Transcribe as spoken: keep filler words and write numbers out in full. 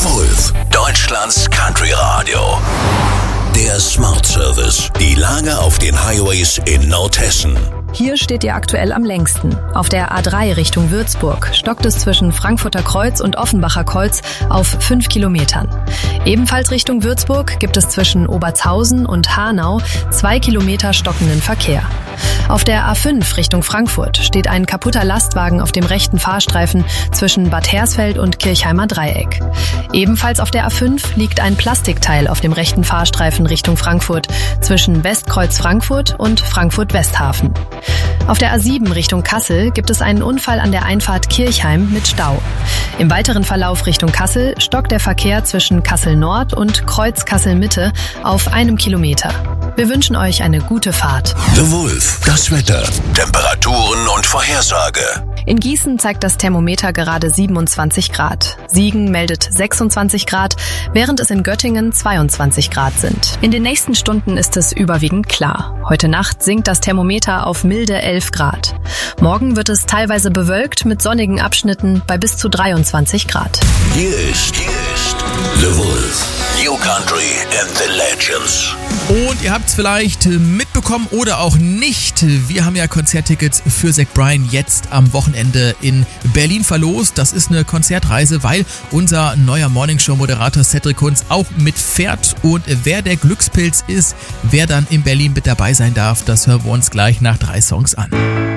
The Wolf, Deutschlands Country Radio. Der Smart Service. Die Lage auf den Highways in Nordhessen. Hier steht ihr aktuell am längsten. Auf der A drei Richtung Würzburg stockt es zwischen Frankfurter Kreuz und Offenbacher Kreuz auf fünf Kilometern. Ebenfalls Richtung Würzburg gibt es zwischen Obertshausen und Hanau zwei Kilometer stockenden Verkehr. Auf der A fünf Richtung Frankfurt steht ein kaputter Lastwagen auf dem rechten Fahrstreifen zwischen Bad Hersfeld und Kirchheimer Dreieck. Ebenfalls auf der A fünf liegt ein Plastikteil auf dem rechten Fahrstreifen Richtung Frankfurt zwischen Westkreuz Frankfurt und Frankfurt Westhafen. Auf der A sieben Richtung Kassel gibt es einen Unfall an der Einfahrt Kirchheim mit Stau. Im weiteren Verlauf Richtung Kassel stockt der Verkehr zwischen Kassel Nord und Kreuz Kassel Mitte auf einem Kilometer. Wir wünschen euch eine gute Fahrt. The Wolf, das Wetter, Temperaturen und Vorhersage. In Gießen zeigt das Thermometer gerade siebenundzwanzig Grad. Siegen meldet sechsundzwanzig Grad, während es in Göttingen zweiundzwanzig Grad sind. In den nächsten Stunden ist es überwiegend klar. Heute Nacht sinkt das Thermometer auf milde elf Grad. Morgen wird es teilweise bewölkt mit sonnigen Abschnitten bei bis zu dreiundzwanzig Grad. Hier ist, hier ist The Wolf, New Country and the Legends. Und ihr habt es vielleicht mitbekommen oder auch nicht. Wir haben ja Konzerttickets für Zach Bryan jetzt am Wochenende in Berlin verlost. Das ist eine Konzertreise, weil unser neuer Morningshow-Moderator Cedric Kunz auch mitfährt. Und wer der Glückspilz ist, wer dann in Berlin mit dabei sein darf, das hören wir uns gleich nach drei Songs an.